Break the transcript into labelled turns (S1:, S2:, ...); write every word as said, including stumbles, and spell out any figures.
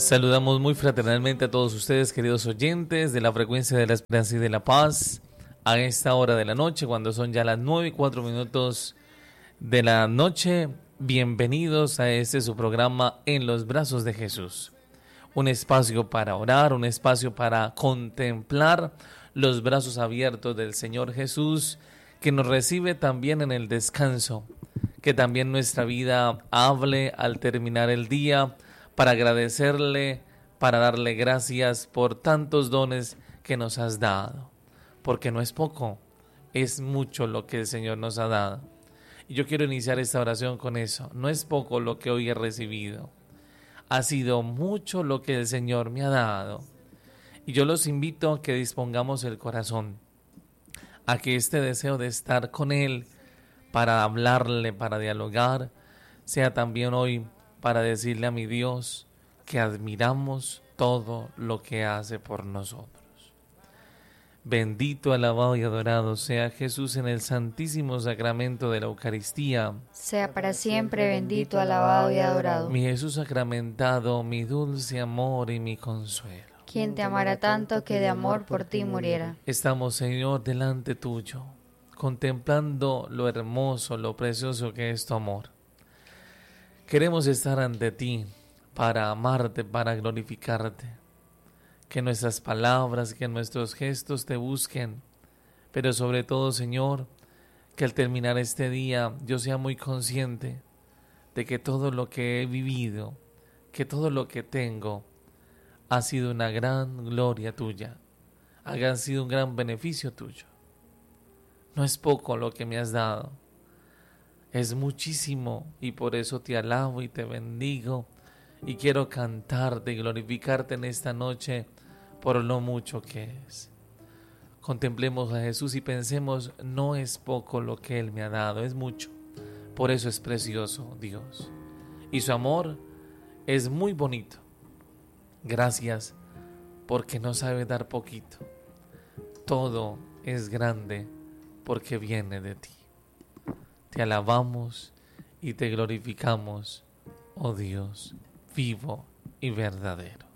S1: Saludamos muy fraternalmente a todos ustedes, queridos oyentes de la frecuencia de la esperanza y de la paz, a esta hora de la noche, cuando son ya las nueve y cuatro minutos de la noche. Bienvenidos a este su programa En los Brazos de Jesús. Un espacio para orar, un espacio para contemplar los brazos abiertos del Señor Jesús, que nos recibe también en el descanso, que también nuestra vida hable al terminar el día, para agradecerle, para darle gracias por tantos dones que nos has dado, porque no es poco, es mucho lo que el Señor nos ha dado. Y yo quiero iniciar esta oración con eso. No es poco lo que hoy he recibido, ha sido mucho lo que el Señor me ha dado. Y yo los invito a que dispongamos el corazón, a que este deseo de estar con Él, para hablarle, para dialogar, sea también hoy para decirle a mi Dios que admiramos todo lo que hace por nosotros. Bendito, alabado y adorado sea Jesús en el santísimo sacramento de la Eucaristía.
S2: Sea para siempre bendito, alabado y adorado.
S1: Mi Jesús sacramentado, mi dulce amor y mi consuelo.
S2: Quien te amara tanto que de amor por ti muriera.
S1: Estamos, Señor, delante tuyo, contemplando lo hermoso, lo precioso que es tu amor. Queremos estar ante ti para amarte, para glorificarte. Que nuestras palabras, que nuestros gestos te busquen. Pero sobre todo, Señor, que al terminar este día yo sea muy consciente de que todo lo que he vivido, que todo lo que tengo, ha sido una gran gloria tuya. Ha sido un gran beneficio tuyo. No es poco lo que me has dado. Es muchísimo y por eso te alabo y te bendigo y quiero cantarte y glorificarte en esta noche por lo mucho que es. Contemplemos a Jesús y pensemos, no es poco lo que Él me ha dado, es mucho. Por eso es precioso Dios. Y su amor es muy bonito. Gracias porque no sabe dar poquito. Todo es grande porque viene de ti. Te alabamos y te glorificamos, oh Dios, vivo y verdadero.